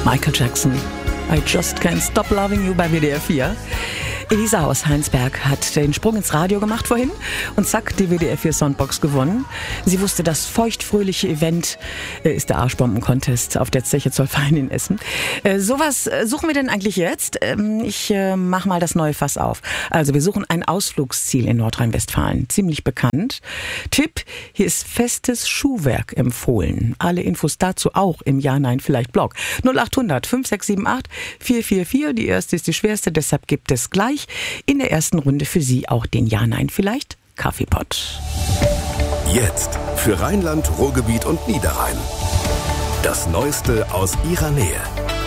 Michael Jackson. I Just Can't Stop Loving You bei WDR 4. Elisa aus Heinsberg hat den Sprung ins Radio gemacht vorhin und zack, die WDR 4 Soundbox gewonnen. Sie wusste, das feuchtfröhliche Event ist der Arschbomben-Contest auf der Zeche Zollverein in Essen. Sowas suchen wir denn eigentlich jetzt? Ich mache mal das neue Fass auf. Also wir suchen ein Ausflugsziel in Nordrhein-Westfalen, ziemlich bekannt. Tipp, hier ist festes Schuhwerk empfohlen. Alle Infos dazu auch im Ja-Nein-Vielleicht-Blog. 0800 5678 444, die erste ist die schwerste, deshalb gibt es gleich in der ersten Runde für Sie auch den Ja-Nein-Vielleicht Kaffeepott. Jetzt für Rheinland, Ruhrgebiet und Niederrhein. Das Neueste aus Ihrer Nähe.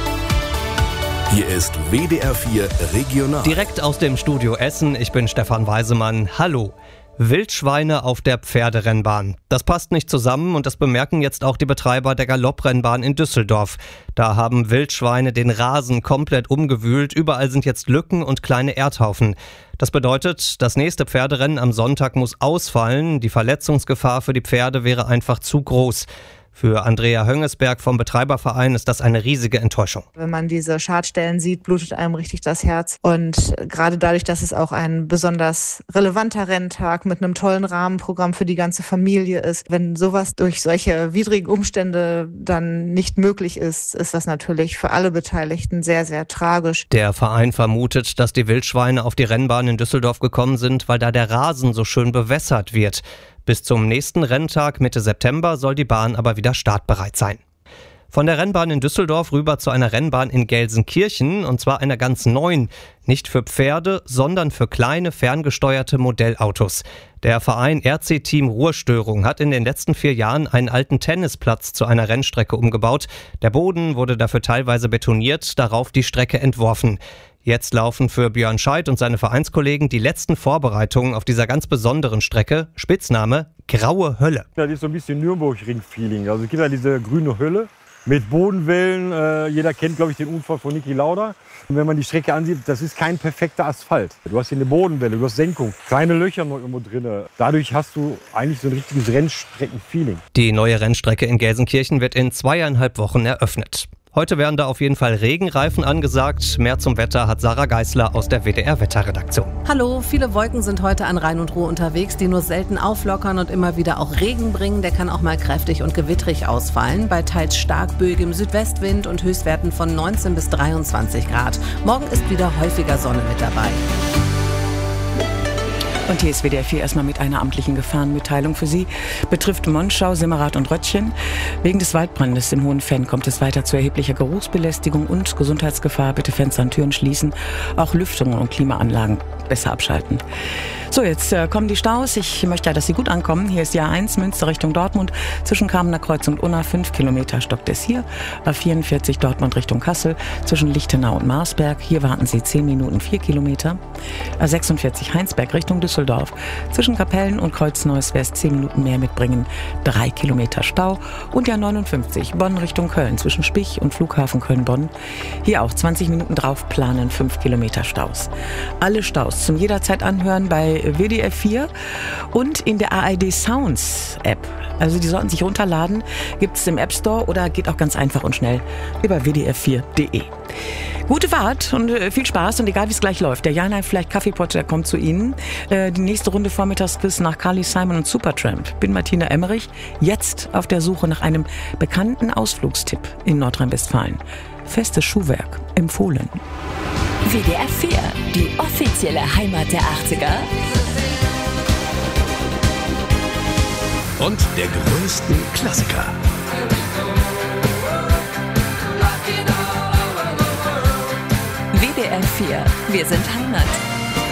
Hier ist WDR 4 Regional. Direkt aus dem Studio Essen, ich bin Stefan Weisemann. Hallo. Wildschweine auf der Pferderennbahn. Das passt nicht zusammen und das bemerken jetzt auch die Betreiber der Galopprennbahn in Düsseldorf. Da haben Wildschweine den Rasen komplett umgewühlt. Überall sind jetzt Lücken und kleine Erdhaufen. Das bedeutet, das nächste Pferderennen am Sonntag muss ausfallen. Die Verletzungsgefahr für die Pferde wäre einfach zu groß. Für Andrea Höngesberg vom Betreiberverein ist das eine riesige Enttäuschung. Wenn man diese Schadstellen sieht, blutet einem richtig das Herz. Und gerade dadurch, dass es auch ein besonders relevanter Renntag mit einem tollen Rahmenprogramm für die ganze Familie ist, wenn sowas durch solche widrigen Umstände dann nicht möglich ist, ist das natürlich für alle Beteiligten sehr, sehr tragisch. Der Verein vermutet, dass die Wildschweine auf die Rennbahn in Düsseldorf gekommen sind, weil da der Rasen so schön bewässert wird. Bis zum nächsten Renntag Mitte September soll die Bahn aber wieder startbereit sein. Von der Rennbahn in Düsseldorf rüber zu einer Rennbahn in Gelsenkirchen, und zwar einer ganz neuen. Nicht für Pferde, sondern für kleine ferngesteuerte Modellautos. Der Verein RC Team Ruhrstörung hat in den letzten 4 Jahren einen alten Tennisplatz zu einer Rennstrecke umgebaut. Der Boden wurde dafür teilweise betoniert, darauf die Strecke entworfen. Jetzt laufen für Björn Scheidt und seine Vereinskollegen die letzten Vorbereitungen auf dieser ganz besonderen Strecke. Spitzname Graue Hölle. Das ist so ein bisschen Nürburgring-Feeling. Also es gibt ja diese grüne Hölle mit Bodenwellen. Jeder kennt, glaube ich, den Unfall von Niki Lauda. Und wenn man die Strecke ansieht, das ist kein perfekter Asphalt. Du hast hier eine Bodenwelle, du hast Senkung, kleine Löcher noch irgendwo drin. Dadurch hast du eigentlich so ein richtiges Rennstrecken-Feeling. Die neue Rennstrecke in Gelsenkirchen wird in 2,5 Wochen eröffnet. Heute werden da auf jeden Fall Regenreifen angesagt. Mehr zum Wetter hat Sarah Geißler aus der WDR-Wetterredaktion. Hallo, viele Wolken sind heute an Rhein und Ruhr unterwegs, die nur selten auflockern und immer wieder auch Regen bringen. Der kann auch mal kräftig und gewittrig ausfallen, bei teils stark böigem Südwestwind und Höchstwerten von 19 bis 23 Grad. Morgen ist wieder häufiger Sonne mit dabei. Und hier ist WDR 4 erstmal mit einer amtlichen Gefahrenmitteilung für Sie. Betrifft Monschau, Simmerath und Röttchen. Wegen des Waldbrandes im Hohenfenn kommt es weiter zu erheblicher Geruchsbelästigung und Gesundheitsgefahr. Bitte Fenster und Türen schließen. Auch Lüftungen und Klimaanlagen besser abschalten. So, jetzt kommen die Staus. Ich möchte ja, dass Sie gut ankommen. Hier ist A1 Münster Richtung Dortmund. Zwischen Kamener Kreuz und Unna 5 Kilometer stockt es hier. A44 Dortmund Richtung Kassel. Zwischen Lichtenau und Marsberg. Hier warten Sie 10 Minuten 4 Kilometer. A46 Heinsberg Richtung Düsseldorf. Zwischen Kapellen und Kreuzneuss West 10 Minuten mehr mitbringen. 3 Kilometer Stau. Und die A59 Bonn Richtung Köln. Zwischen Spich und Flughafen Köln-Bonn. Hier auch 20 Minuten drauf planen 5 Kilometer Staus. Alle Staus zum jederzeit anhören bei WDR 4 und in der ARD Sounds App. Also die sollten sich runterladen, gibt es im App Store oder geht auch ganz einfach und schnell über wdr4.de. Gute Fahrt und viel Spaß und egal wie es gleich läuft. Der Ja-Nein-Vielleicht Kaffeepott, der kommt zu Ihnen. Die nächste Runde Vormittagsquiz nach Carly Simon und Supertramp. Bin Martina Emmerich, jetzt auf der Suche nach einem bekannten Ausflugstipp in Nordrhein-Westfalen. Festes Schuhwerk empfohlen. WDR 4, die offizielle Heimat der 80er. Und der größten Klassiker. WDR 4, wir sind Heimat.